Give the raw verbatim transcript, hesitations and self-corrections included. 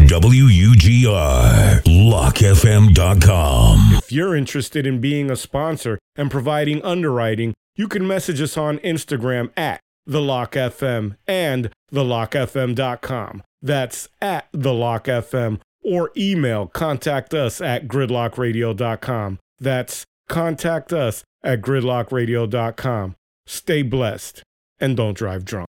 W U G R, lock F M dot com. If you're interested in being a sponsor and providing underwriting, you can message us on Instagram at The Lock F M and the lock F M dot com. That's at The Lock F M, or email contact us at gridlock radio dot com. That's contact us at gridlock radio dot com. Stay blessed and don't drive drunk.